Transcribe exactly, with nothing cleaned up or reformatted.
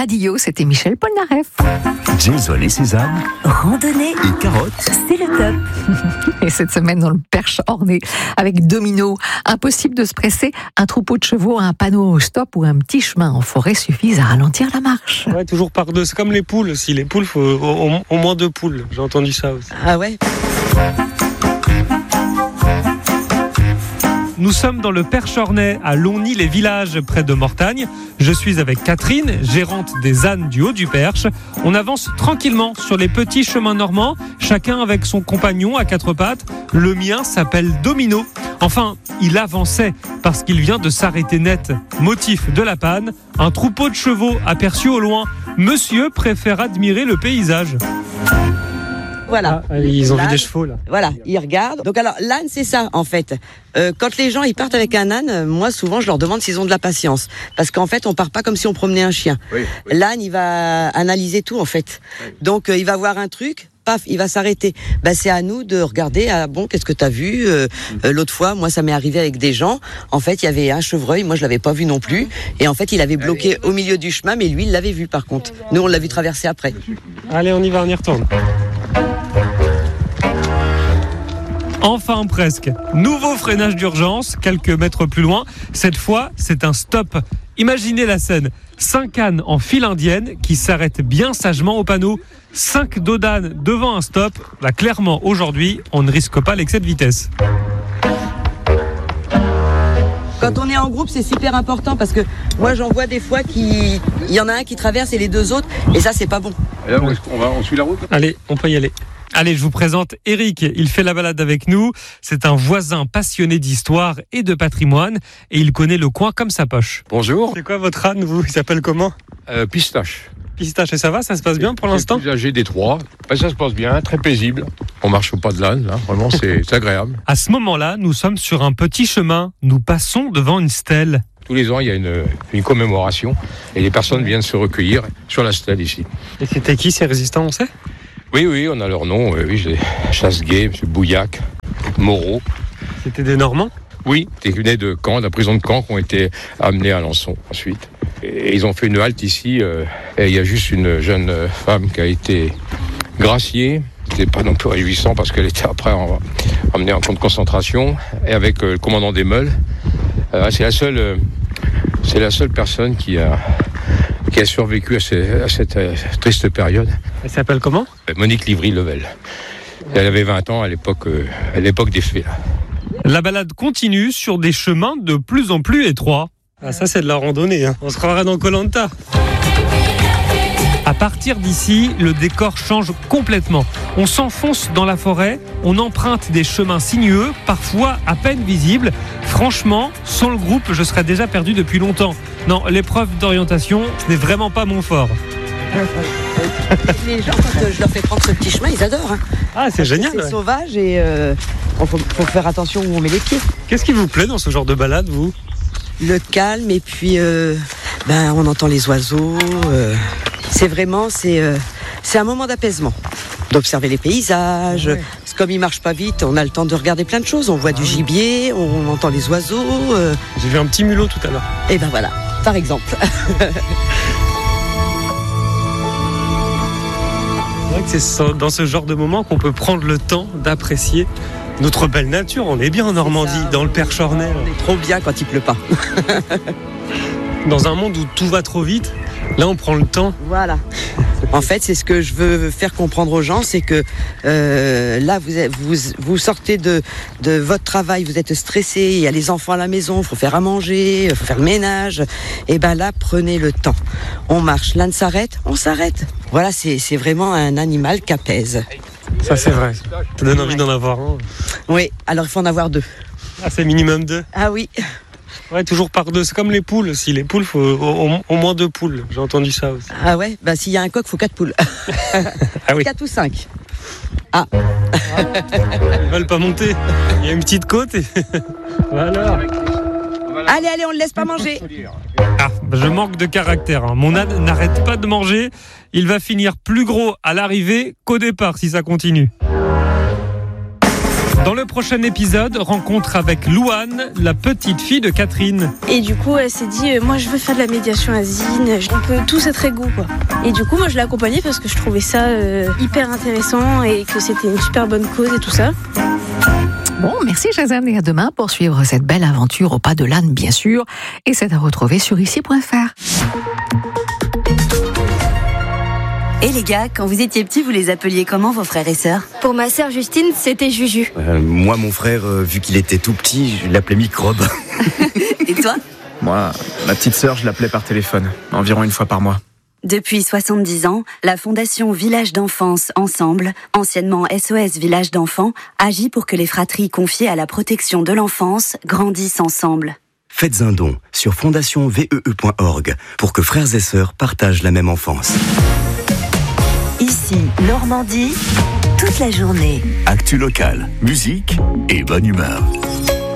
Radio, c'était Michel Polnareff. Jason et Suzanne, Randonnée et carottes, c'est le top. Et cette semaine dans le Perche orné avec Domino, impossible de se presser. Un troupeau de chevaux, un panneau au stop ou un petit chemin en forêt suffisent à ralentir la marche. Ouais, toujours par deux. C'est comme les poules aussi. Les poules, faut au, au, au moins deux poules. J'ai entendu ça aussi. Ah ouais. Nous sommes dans le Perche orné à Longny-les-Villages, près de Mortagne. Je suis avec Catherine, gérante des ânes du Haut du Perche. On avance tranquillement sur les petits chemins normands, chacun avec son compagnon à quatre pattes. Le mien s'appelle Domino. Enfin, il avançait parce qu'il vient de s'arrêter net. Motif de la panne, un troupeau de chevaux aperçu au loin. Monsieur préfère admirer le paysage. Voilà. Ah, ils ont L'âne, vu des chevaux là. Voilà, ils regardent. Donc alors, l'âne, c'est ça, en fait. Euh, quand les gens ils partent avec un âne, euh, moi souvent je leur demande s'ils ont de la patience, parce qu'en fait on part pas comme si on promenait un chien. Oui, oui. L'âne il va analyser tout en fait. Oui. Donc euh, il va voir un truc, paf, il va s'arrêter. Ben c'est à nous de regarder. Ah bon, qu'est-ce que t'as vu euh, euh, L'autre fois, moi ça m'est arrivé avec des gens. En fait, il y avait un chevreuil, moi je l'avais pas vu non plus, et en fait il avait bloqué au milieu du chemin, mais lui il l'avait vu par contre. Nous on l'a vu traverser après. Allez, on y va, on y retourne. Enfin presque. Nouveau freinage d'urgence, quelques mètres plus loin. Cette fois, c'est un stop. Imaginez la scène. Cinq ânes en file indienne qui s'arrêtent bien sagement au panneau. Cinq dos d'ânes devant un stop. Là, clairement, aujourd'hui, on ne risque pas l'excès de vitesse. Quand on est en groupe, c'est super important parce que moi, j'en vois des fois qui, il y en a un qui traverse et les deux autres, et ça, c'est pas bon. Et là, on va, on suit la route. Allez, on peut y aller. Allez, je vous présente Eric. Il fait la balade avec nous. C'est un voisin passionné d'histoire et de patrimoine et il connaît le coin comme sa poche. Bonjour. C'est quoi votre âne, vous ? Il s'appelle comment ? euh, Pistache. Pistache, et ça va ? Ça se passe bien pour l'instant ? C'est le plus âgé des trois. Ben, ça se passe bien, très paisible. On marche au pas de l'âne, là. Vraiment, c'est, c'est agréable. À ce moment-là, nous sommes sur un petit chemin. Nous passons devant une stèle. Tous les ans, il y a une, une commémoration et les personnes viennent se recueillir sur la stèle ici. Et c'était qui ces résistants, on sait ? Oui, oui, on a leur nom. Oui, j'ai Chasseguet, M. Bouillac, Moreau. C'était des Normands ? Oui, ils venaient de Caen, de la prison de Caen, qui ont été amenés à Alençon ensuite. Et ils ont fait une halte ici. Euh, et il y a juste une jeune femme qui a été graciée. C'était pas non plus réjouissant parce qu'elle était après en, emmenée en camp de concentration. Et avec euh, le commandant des Meules, euh, c'est la seule, euh, c'est la seule personne qui a. qui a survécu à, ce, à cette euh, triste période. Elle s'appelle comment ? Monique Livry-Level. Elle avait vingt ans à l'époque, euh, à l'époque des faits. Là. La balade continue sur des chemins de plus en plus étroits. Ah, ça c'est de la randonnée, hein. On se croirait dans Koh-Lanta. À partir d'ici, le décor change complètement. On s'enfonce dans la forêt, on emprunte des chemins sinueux, parfois à peine visibles. Franchement, sans le groupe, je serais déjà perdu depuis longtemps. Non, l'épreuve d'orientation, ce n'est vraiment pas mon fort. Les gens, quand je leur fais prendre ce petit chemin, ils adorent. Hein. Ah, c'est génial. C'est ouais. sauvage et euh, faut, faut faire attention où on met les pieds. Qu'est-ce qui vous plaît dans ce genre de balade, vous ? Le calme et puis euh, ben, on entend les oiseaux. Euh, c'est vraiment, c'est, euh, c'est un moment d'apaisement. D'observer les paysages. Ouais. Parce que comme ils marchent pas vite, on a le temps de regarder plein de choses. On voit ah, du gibier, on entend les oiseaux. Euh... J'ai vu un petit mulot tout à l'heure. Et ben voilà, par exemple. C'est vrai que c'est dans ce genre de moment qu'on peut prendre le temps d'apprécier notre belle nature. On est bien en Normandie, ça, dans le Perche orné. On est trop bien quand il pleut pas. Dans un monde où tout va trop vite, là on prend le temps. Voilà. En fait, c'est ce que je veux faire comprendre aux gens, c'est que euh, là, vous, êtes, vous, vous sortez de, de votre travail, vous êtes stressé, il y a les enfants à la maison, il faut faire à manger, il faut faire le ménage. Et ben là, prenez le temps. On marche, l'âne s'arrête, on s'arrête. Voilà, c'est, c'est vraiment un animal qui apaise. Ça, c'est vrai. Ça donne envie d'en avoir un. Oui, alors il faut en avoir deux. Ah, c'est minimum deux. Ah oui. Ouais, toujours par deux. C'est comme les poules aussi. Les poules, il faut au, au moins deux poules. J'ai entendu ça aussi. Ah ouais, bah s'il y a un coq, il faut quatre poules. Ah oui. Quatre ou cinq. Ah. Ils veulent pas monter. Il y a une petite côte. Et... voilà. Allez, allez, on ne le laisse pas manger. Ah, je manque de caractère. Hein. Mon âne n'arrête pas de manger. Il va finir plus gros à l'arrivée qu'au départ si ça continue. Dans le prochain épisode, rencontre avec Louane, la petite fille de Catherine. Et du coup, elle s'est dit, euh, moi je veux faire de la médiation asine, on peut tous être égaux, quoi. Et du coup, moi je l'ai accompagnée parce que je trouvais ça euh, hyper intéressant et que c'était une super bonne cause et tout ça. Bon, merci Jazane et à demain pour suivre cette belle aventure au pas de l'âne, bien sûr. Et c'est à retrouver sur ici point f r. Et les gars, quand vous étiez petits, vous les appeliez comment vos frères et sœurs ? Pour ma sœur Justine, c'était Juju. Euh, moi, mon frère, euh, vu qu'il était tout petit, je l'appelais Microbe. Et toi ? Moi, ma petite sœur, je l'appelais par téléphone, environ une fois par mois. Depuis soixante-dix ans, la Fondation Village d'Enfance Ensemble, anciennement S O S Village d'Enfants, agit pour que les fratries confiées à la protection de l'enfance grandissent ensemble. Faites un don sur fondation v e e point org pour que frères et sœurs partagent la même enfance. Ici, Normandie, toute la journée. Actu locale, musique et bonne humeur.